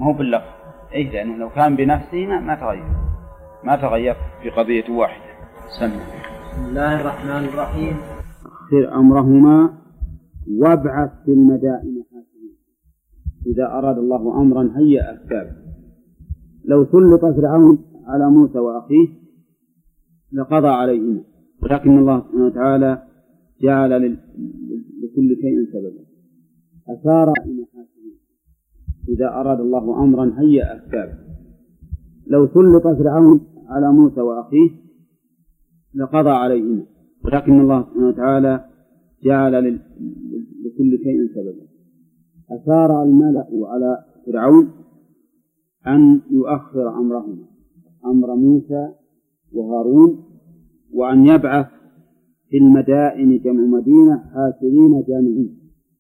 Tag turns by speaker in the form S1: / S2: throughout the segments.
S1: ما هو باللفظ. إيه لأنه لو كان بنفسه ما تغير في قضية واحدة. سمع.
S2: بسم الله الرحمن الرحيم.
S3: أخر أمرهما وابعث في المدائن حاكمين. إذا أراد الله أمرا هيأ أسبابه. لو سلط فرعون على موسى وأخيه لقضى عليهما، ولكن الله سبحانه وتعالى جعل لكل شيء سببا. أثار إلى حاكمين. إذا أراد الله أمرا هيأ أسبابه. لو سلط فرعون على موسى وأخيه لقضى عليهما، ولكن الله سبحانه وتعالى جعل لكل شيء سببا. أثار الملأ على فرعون أن يؤخر أمرهما، أمر موسى وهارون، وأن يبعث في المدائن جمع مدينة حاشرين جامعين،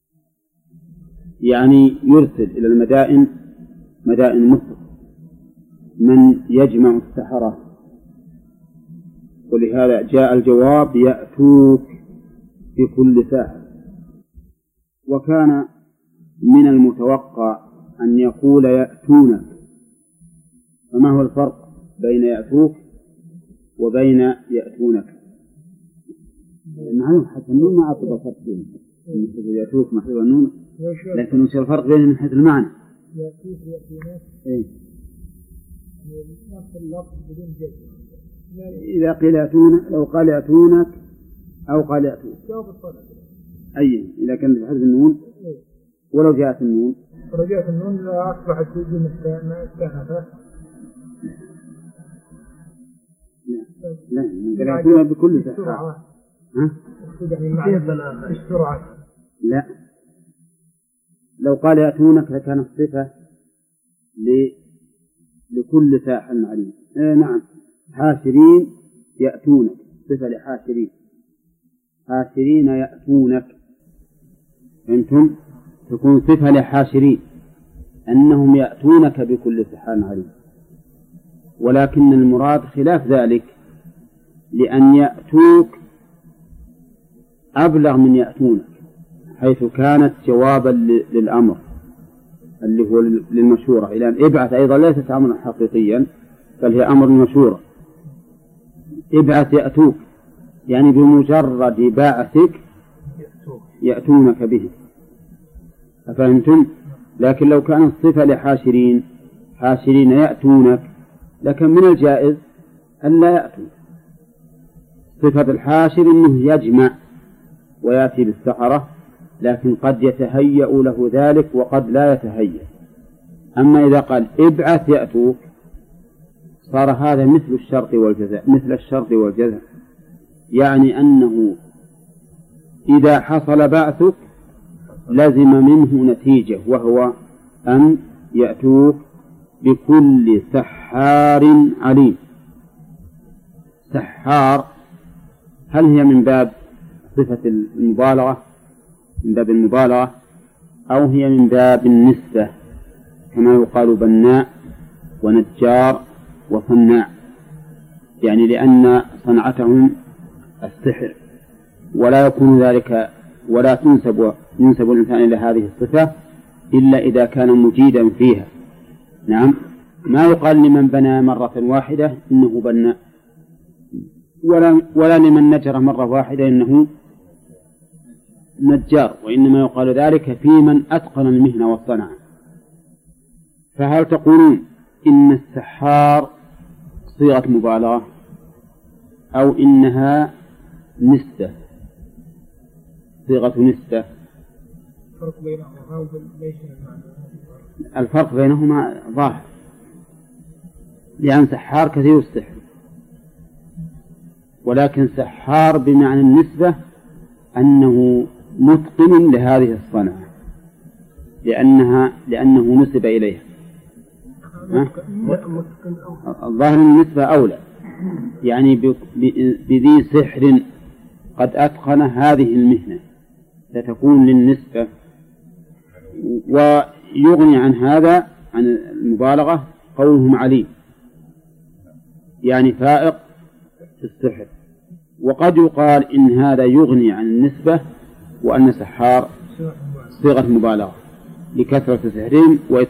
S3: يعني يرسل إلى المدائن مدائن مصر من يجمع السحرة. ولهذا جاء الجواب يأتوك بكل ساحر. وكان من المتوقع أن يقول يأتونك. فما هو الفرق بين يأتوك وبين يأتونك؟ معلوم حتى النون ما أعطى فرق بينهم، يأتوك محذوف النون، لكن وش الفرق بينهم من حيث المعنى؟
S4: يأتوك ويأتونك نفس اللفظ بدون جزم.
S3: إذا قيل يأتونك، لو قال يأتونك أو قال يأتوك أي إذا كان بحذف النون. ولو جاءت النون
S4: لا أصبحت جملة كهفة.
S3: لا يأتون بكل سحر.
S4: السرعة.
S3: لا، لو قال يأتونك لكان الصفة لكل ساحر عليم. نعم، حاشرين يأتونك صفة لحاشرين، حاشرين يأتونك. أنتم تكون صفة لحاشرين أنهم يأتونك بكل سحر عليم، ولكن المراد خلاف ذلك، لأن يأتوك أبلغ من يأتونك، حيث كانت جوابا للأمر اللي هو للمشورة. إلى أن ابعث أيضا ليست أمرا حقيقيا بل هي أمر مشورة. ابعث يأتوك يعني بمجرد بعثك يأتونك به. أفهمتم؟ لكن لو كانت الصفة لحاشرين، حاشرين يأتونك، لكن من الجائز أن لا يأتوا. صفة الحاشر أنه يجمع ويأتي بالسحرة، لكن قد يتهيأ له ذلك وقد لا يتهيأ. أما إذا قال ابعث يأتوك صار هذا مثل الشرط والجزاء، مثل الشرط والجزاء، يعني أنه إذا حصل بعثك لزم منه نتيجة، وهو أن يأتوك بكل سحار عليم. سحار هل هي من باب صفة المبالغة، من باب المبالغة، أو هي من باب النسبة كما يقال بناء ونجار وصناع، يعني لأن صنعتهم السحر، ولا يكون ذلك ولا ينسب الإنسان إلى هذه الصفة إلا إذا كان مجيدا فيها. نعم، ما يقال لمن بنى مرة واحدة إنه بناء، ولا لمن نجر مرة واحدة إنه نجار، وإنما يقال ذلك في من أتقن المهنة والصنعة. فهل تقولون إن السحار صيغة مبالغة أو إنها نسبة، صيغة نسبة؟ الفرق بينهما ظاهر، لأن سحار كثير السحر، ولكن سحار بمعنى النسبة أنه متقن لهذه الصنعة لأنه نسب إليها. الظاهر النسبة أولى، يعني بذي سحر قد أتقن هذه المهنة ستكون للنسبة. ويغني عن هذا عن المبالغة قولهم عليم، يعني فائق في السحر. وقد يقال إن هذا يغني عن النسبة وأن سحار صيغة مبالغة لكثرة سحرهم